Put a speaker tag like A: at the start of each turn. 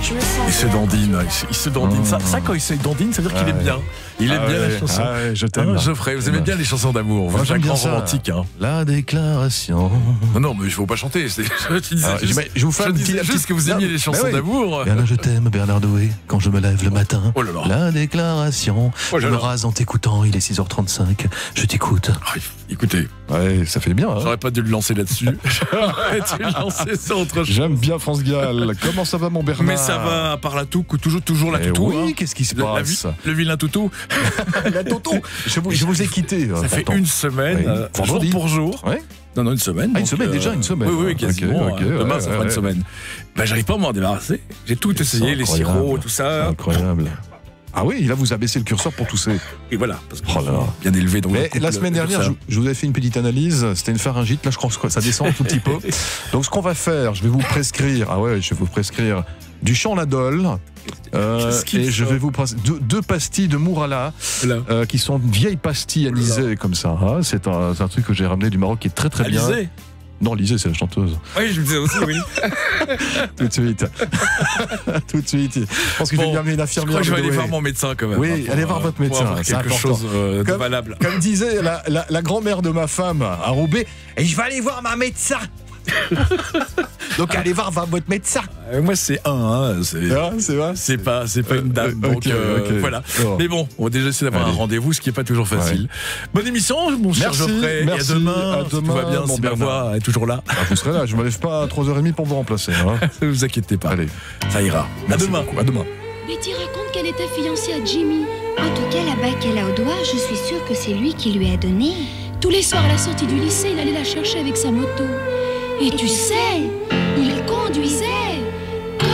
A: Il se dandine. Il se dandine. Ça, quand il se dandine, ça veut dire qu'il aime bien. Il aime bien la chanson.
B: Je t'aime.
A: Geoffrey, vous aimez bien les chansons d'amour. Vous êtes un grand romantique. Hein.
B: La déclaration.
A: Non, mais il ne faut pas chanter.
B: Je vous fais
A: juste que vous aimiez les chansons d'amour.
B: Bernard, je t'aime, Bernard Doué, quand je me lève le matin.
A: Oh là là.
B: La déclaration. Je me rase en t'écoutant, il est 6h35. Je t'écoute.
A: Écoutez.
B: Ouais, ça fait bien. Hein.
A: J'aurais pas dû le lancer là-dessus. J'aurais dû le lancer sur autre chose.
B: J'aime bien France Gall. Comment ça va, mon Bernard?
A: Mais ça va, par la toutou, toujours la toutou.
B: Oui,
A: hein.
B: qu'est-ce qui se passe?
A: Le vilain toutou.
B: La toutou. Je vous ai quitté.
A: Ça fait une semaine, jour pour jour.
B: Ouais.
A: Non, une semaine.
B: Une semaine, déjà une semaine.
A: Oui, quasiment. Demain, ça fera une semaine. J'arrive pas à m'en débarrasser. J'ai tout essayé, les sirops, tout ça.
B: Incroyable. Ah oui, là vous abaissez le curseur pour tousser.
A: Et voilà, parce que bien élevé. Donc
B: la semaine dernière, je vous avais fait une petite analyse, c'était une pharyngite, là je crois que ça descend un tout petit peu. Donc ce qu'on va faire, je vais vous prescrire, du Chanladol, et je vais vous prescrire deux pastilles de Mourala, qui sont vieilles pastilles anisées comme ça. Hein. C'est un truc que j'ai ramené du Maroc qui est très très bien. Non, Lisée, c'est la chanteuse.
A: Oui, je me disais aussi, oui.
B: Tout de suite. Tout de suite. Je pense que je vais bien amener une infirmière.
A: Je crois que je vais aller voir mon médecin quand même.
B: Oui, allez voir votre médecin.
A: C'est quelque chose de valable.
B: Comme disait la grand-mère de ma femme à Roubaix, et je vais aller voir ma médecin. Donc allez voir votre médecin.
A: Moi c'est
B: c'est vrai.
A: C'est pas une dame. Donc voilà. Oh. Mais bon, on va déjà essayer d'avoir un rendez-vous, ce qui est pas toujours facile. Bonne émission, mon cher Geoffrey.
B: Merci.
A: Et à demain. Tout va bien,
B: si
A: ma voix est toujours là.
B: Vous serez là, je me lève pas à 3h30 pour vous remplacer. Hein.
A: Ne vous inquiétez pas.
B: Allez,
A: ça ira. À demain.
B: À demain.
C: Betty raconte qu'elle était fiancée à Jimmy. En tout cas, la bague qu'elle a au doigt, je suis sûre que c'est lui qui lui a donné.
D: Tous les soirs à la sortie du lycée, il allait la chercher avec sa moto. Et tu sais, il conduisait.